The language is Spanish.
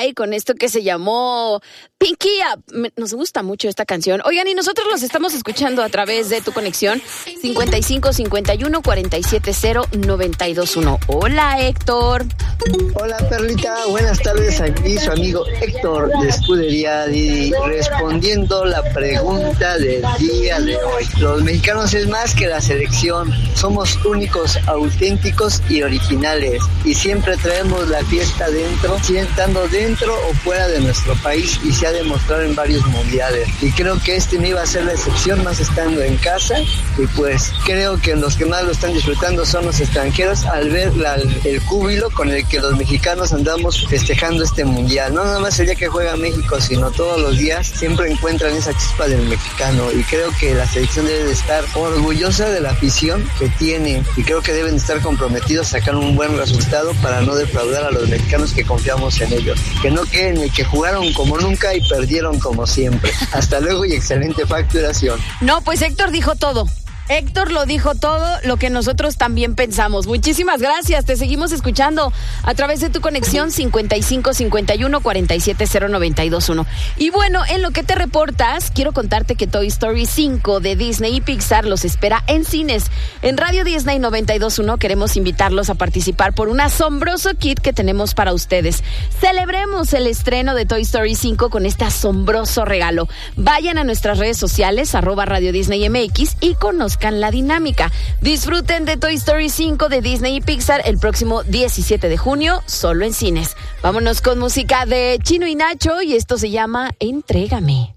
Sky con esto que se llamó Pinky Up. Nos gusta mucho esta canción. Oigan, y nosotros los estamos escuchando a través de tu conexión 55 51 47 0 921. Hola, Héctor. Hola, Perlita. Buenas tardes. Aquí su amigo Héctor de Escudería Didi, respondiendo la pregunta del día de hoy. Los mexicanos es más que la selección. Somos únicos, auténticos y originales. Y siempre traemos la fiesta dentro, si estando dentro o fuera de nuestro país, y se ha demostrado en varios mundiales. Y creo que este no iba a ser la excepción, más estando en casa. Y pues creo que los que más lo están disfrutando son los extranjeros al ver el júbilo con el que los mexicanos andamos festejando este mundial. No nada más el día que juega México, sino todos los días siempre encuentran esa chispa del mexicano. Y creo que la selección debe de estar orgullosa de la afición que tiene. Y creo que deben estar comprometidos a sacar un buen resultado para no defraudar a los mexicanos que confiamos en ellos. Que no queden ni que jugaron como nunca y perdieron como siempre. Hasta luego y excelente facturación. No, pues Héctor dijo todo. Héctor lo dijo todo, lo que nosotros también pensamos. Muchísimas gracias, te seguimos escuchando a través de tu conexión 55 51 47 0 921. Y bueno, en lo que te reportas, quiero contarte que Toy Story 5 de Disney y Pixar los espera en cines. En Radio Disney 92.1 queremos invitarlos a participar por un asombroso kit que tenemos para ustedes. Celebremos el estreno de Toy Story 5 con este asombroso regalo. Vayan a nuestras redes sociales, @Radio Disney MX, y conozcan la dinámica. Disfruten de Toy Story 5 de Disney y Pixar el próximo 17 de junio, solo en cines. Vámonos con música de Chino y Nacho, y esto se llama Entrégame.